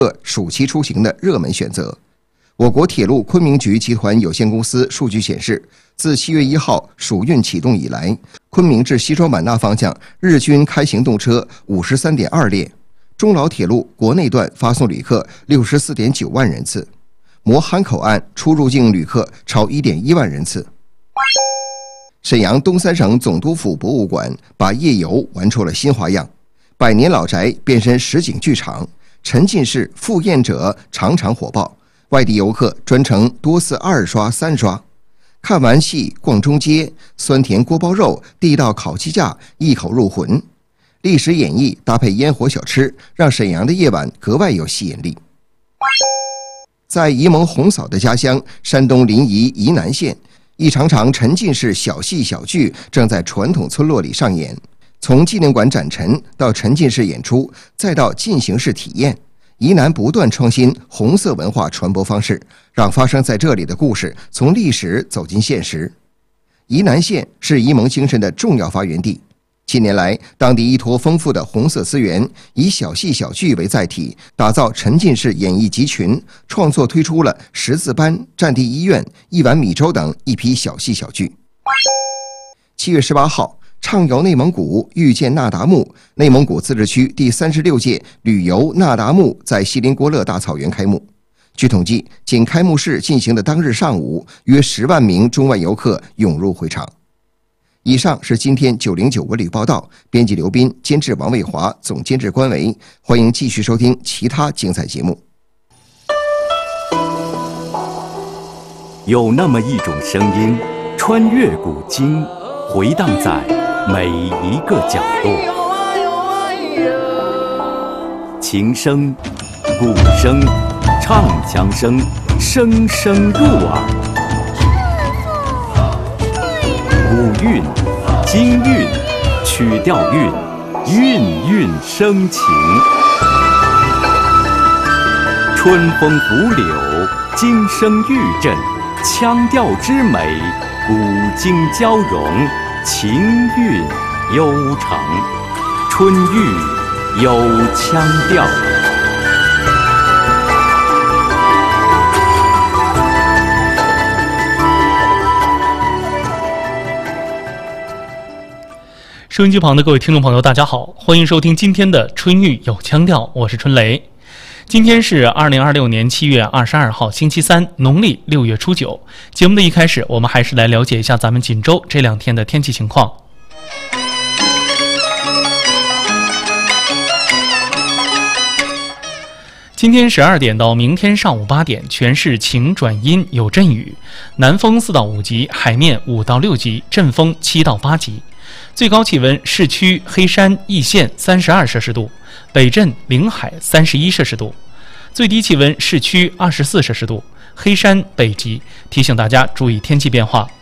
暑期出行的热门选择。我国铁路昆明局集团有限公司数据显示，自7月1号暑运启动以来，昆明至西双版纳方向日均开行动车53.2列，中老铁路国内段发送旅客64.9万人次，磨憨口岸出入境旅客超1.1万人次。沈阳东三省总督府博物馆把夜游玩出了新花样，百年老宅变身实景剧场，沉浸式赴宴者场场火爆，外地游客专程多次2刷3刷。看完戏逛中街，酸甜锅包肉、地道烤鸡架一口入魂，历史演绎搭配烟火小吃，让沈阳的夜晚格外有吸引力。在沂蒙红嫂的家乡山东临沂沂南县，一场场沉浸式小戏小剧正在传统村落里上演，从纪念馆展陈到沉浸式演出，再到进行式体验，沂南不断创新红色文化传播方式，让发生在这里的故事从历史走进现实。沂南县是沂蒙精神的重要发源地，近年来当地依托丰富的红色资源，以小戏小剧为载体，打造沉浸式演艺集群，创作推出了识字班、战地医院、一碗米粥等一批小戏小剧。7月18号畅游内蒙古，遇见那达慕，内蒙古自治区第36届旅游那达慕在锡林郭勒大草原开幕。据统计，仅开幕式进行的当日上午，约10万名中外游客涌入会场。以上是今天909文旅报道，编辑刘斌，监制王卫华，总监制关维。欢迎继续收听其他精彩节目。 有那么一种声音，穿越古今，回荡在每一个角落。琴声、鼓声、唱腔声，声声入耳。古韵、京韵、曲调韵，韵韵生情。春风拂柳，金声玉振，腔调之美，古今交融，情韵悠长。春韵有腔调。 收音机旁的各位听众朋友，大家好，欢迎收听今天的春韵有腔调，我是春雷。今天是2026年7月22号星期三，农历6月初9。节目的一开始，我们还是来了解一下咱们锦州这2天的天气情况。今天12点到明天上午8点，全市晴转阴，有阵雨，南风4到5级，海面5到6级，阵风7到8级。最高气温，市区黑山、易县32摄氏度，北镇、临海31摄氏度。最低气温，市区24摄氏度，黑山、北极。提醒大家注意天气变化。